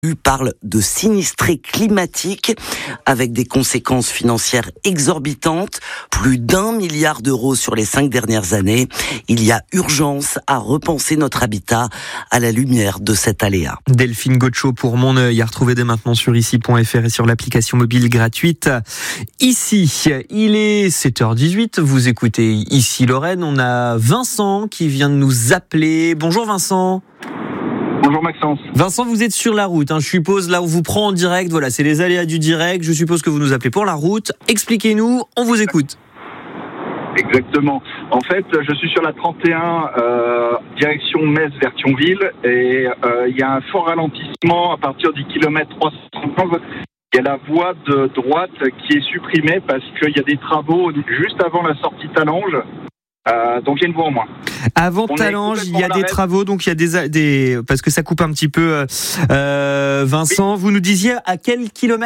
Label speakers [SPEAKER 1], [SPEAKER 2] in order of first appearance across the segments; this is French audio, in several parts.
[SPEAKER 1] Parle de sinistrés climatiques avec des conséquences financières exorbitantes, plus d'1 milliard d'euros sur les 5 dernières années. Il y a urgence à repenser notre habitat à la lumière de cet aléa.
[SPEAKER 2] Delphine Gaucho pour Mon Œil, à retrouver dès maintenant sur ici.fr et sur l'application mobile gratuite. Ici, il est 7h18, vous écoutez Ici Lorraine, on a Vincent qui vient de nous appeler. Bonjour Vincent.
[SPEAKER 3] Bonjour Maxence.
[SPEAKER 2] Vincent, vous êtes sur la route, je suppose, là on vous prend en direct, voilà, c'est les aléas du direct, je suppose que vous nous appelez pour la route. Expliquez-nous, on vous écoute.
[SPEAKER 3] Exactement. En fait, je suis sur la 31, direction Metz vers Thionville, et il y a un fort ralentissement à partir du kilomètre 315. Il y a la voie de droite qui est supprimée parce qu'il y a des travaux juste avant la sortie Talange. Donc il y a une voie en moins.
[SPEAKER 2] Avant Talange, il y a des travaux, donc il y a des parce que ça coupe un petit peu. Vincent, oui. Vous nous disiez à quel kilomètre ?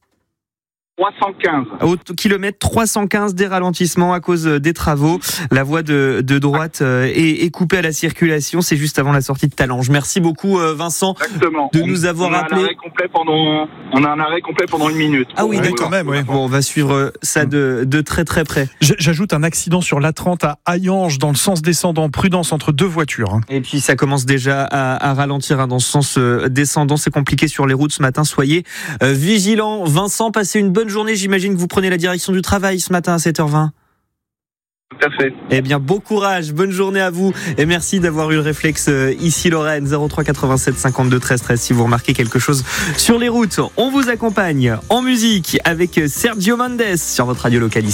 [SPEAKER 3] 315.
[SPEAKER 2] Au kilomètre 315, des ralentissements à cause des travaux. La voie de droite est coupée à la circulation. C'est juste avant la sortie de Talange. Merci beaucoup Vincent.
[SPEAKER 3] Exactement.
[SPEAKER 2] De nous avoir appelé.
[SPEAKER 3] On a un arrêt complet pendant 1 minute.
[SPEAKER 2] Ah oui, d'accord.
[SPEAKER 4] Quand même, oui.
[SPEAKER 2] Bon, on va suivre ça de très très près.
[SPEAKER 4] J'ajoute un accident sur l'A30 à Hayange dans le sens descendant. Prudence entre 2 voitures.
[SPEAKER 2] Et puis ça commence déjà à ralentir dans ce sens descendant. C'est compliqué sur les routes ce matin. Soyez vigilants. Vincent, passez une bonne journée. J'imagine que vous prenez la direction du travail ce matin à 7h20.
[SPEAKER 3] Tout à fait.
[SPEAKER 2] Eh bien, bon courage, bonne journée à vous et merci d'avoir eu le réflexe ici Lorraine. 03 87 52 13 13 si vous remarquez quelque chose sur les routes. On vous accompagne en musique avec Sergio Mendes sur votre radio locale.